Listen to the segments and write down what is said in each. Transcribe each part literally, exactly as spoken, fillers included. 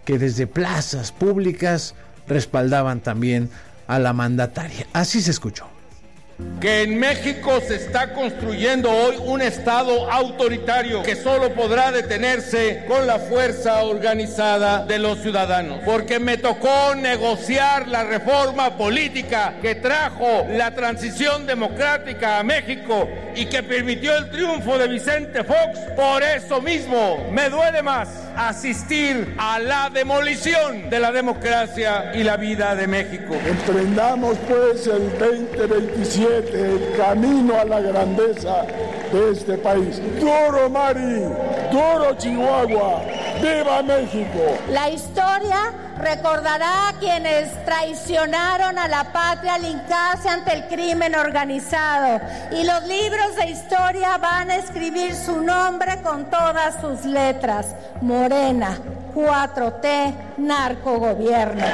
que desde plazas públicas respaldaban también a la mandataria. Así se escuchó. Que en México se está construyendo hoy un Estado autoritario que solo podrá detenerse con la fuerza organizada de los ciudadanos. Porque me tocó negociar la reforma política que trajo la transición democrática a México y que permitió el triunfo de Vicente Fox. Por eso mismo me duele más asistir a la demolición de la democracia y la vida de México. Emprendamos pues el veinte veintisiete el camino a la grandeza de este país. ¡Duro Mari! ¡Duro Chihuahua! ¡Viva México! La historia recordará a quienes traicionaron a la patria al hincarse ante el crimen organizado, y los libros de historia van a escribir su nombre con todas sus letras: Morena, cuatro T, narcogobierno.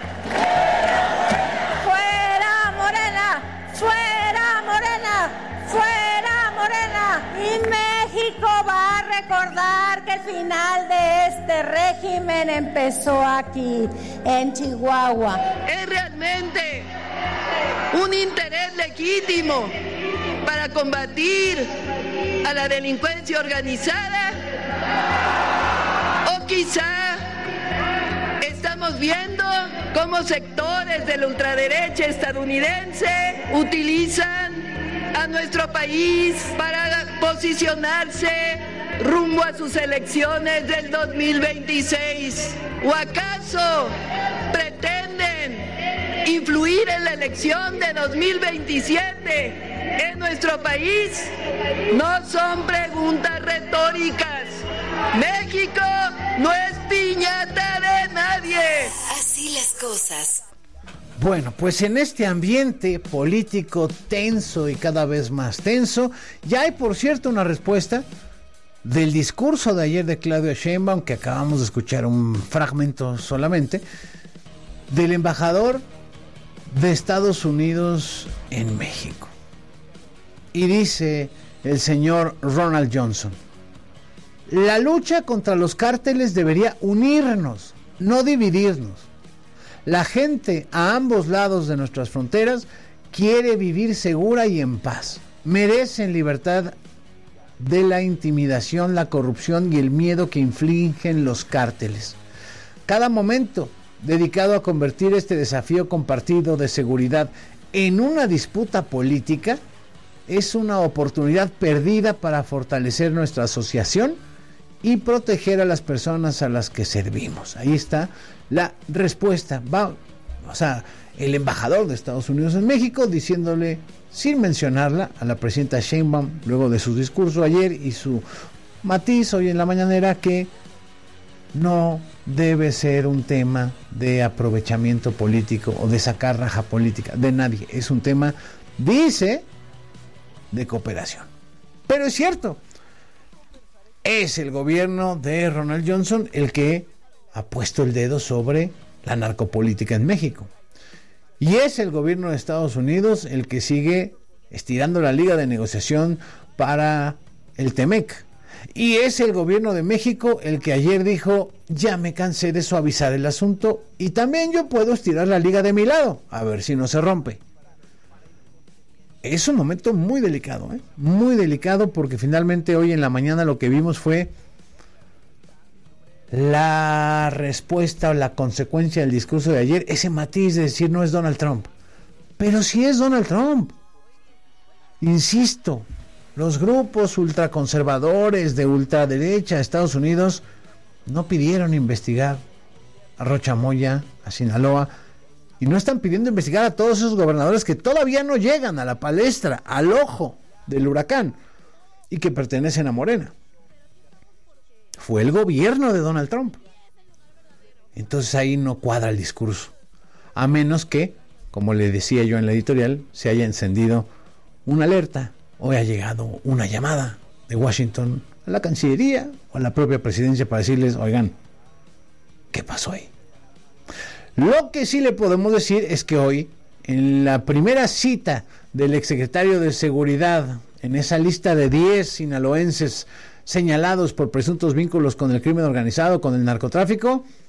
¡Fuera Morena! ¡Fuera Morena! ¡Fuera Morena! Y México va a recordar que el final de este régimen empezó aquí, en Chihuahua. Es realmente un interés legítimo para combatir a la delincuencia organizada, o quizá estamos viendo cómo sectores de la ultraderecha estadounidense utilizan a nuestro país para posicionarse rumbo a sus elecciones del dos mil veintiséis. ¿O acaso pretenden influir en la elección de dos mil veintisiete en nuestro país? No son preguntas retóricas. México no es piñata de nadie. Así las cosas. Bueno, pues en este ambiente político tenso y cada vez más tenso, ya hay, por cierto, una respuesta del discurso de ayer de Claudia Sheinbaum, que acabamos de escuchar un fragmento solamente, del embajador de Estados Unidos en México. Y dice el señor Ronald Johnson: la lucha contra los cárteles debería unirnos, no dividirnos. La gente a ambos lados de nuestras fronteras quiere vivir segura y en paz. Merecen libertad de la intimidación, la corrupción y el miedo que infligen los cárteles. Cada momento dedicado a convertir este desafío compartido de seguridad en una disputa política es una oportunidad perdida para fortalecer nuestra asociación y proteger a las personas a las que servimos. Ahí está la respuesta. Va, o sea, el embajador de Estados Unidos en México diciéndole, sin mencionarla, a la presidenta Sheinbaum, luego de su discurso ayer y su matiz hoy en la mañanera, que no debe ser un tema de aprovechamiento político o de sacar raja política de nadie. Es un tema, dice, de cooperación. Pero es cierto, es el gobierno de Ronald Johnson el que ha puesto el dedo sobre la narcopolítica en México. Y es el gobierno de Estados Unidos el que sigue estirando la liga de negociación para el Temec. Y es el gobierno de México el que ayer dijo, ya me cansé de suavizar el asunto y también yo puedo estirar la liga de mi lado, a ver si no se rompe. Es un momento muy delicado, ¿eh? Muy delicado, porque finalmente hoy en la mañana lo que vimos fue la respuesta o la consecuencia del discurso de ayer, ese matiz de decir no es Donald Trump, pero sí es Donald Trump. Insisto, los grupos ultraconservadores de ultraderecha de Estados Unidos no pidieron investigar a Rocha Moya, a Sinaloa, y no están pidiendo investigar a todos esos gobernadores que todavía no llegan a la palestra, al ojo del huracán, y que pertenecen a Morena. Fue el gobierno de Donald Trump. Entonces ahí no cuadra el discurso, a menos que, como le decía yo en la editorial, se haya encendido una alerta o haya llegado una llamada de Washington a la Cancillería o a la propia presidencia para decirles, oigan, ¿qué pasó ahí? Lo que sí le podemos decir es que hoy, en la primera cita del exsecretario de Seguridad, en esa lista de diez sinaloenses señalados por presuntos vínculos con el crimen organizado, con el narcotráfico,